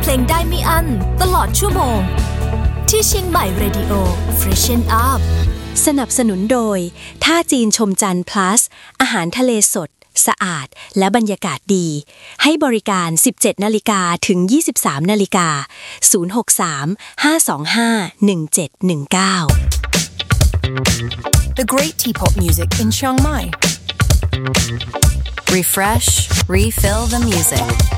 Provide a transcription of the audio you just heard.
ลงได้ไม่อั้นตลอดชั่วโมงที่เชียงใหม่ Radio Freshen Up สนับสนุนโดยท่าจีนชมจันทร์ plus อาหารทะเลสดสะอาดและบรรยากาศดีให้บริการ 17:00 นถึง 23:00 น063-525-1719 The great Teapot music in Chiang Mai. Refresh, refill the music.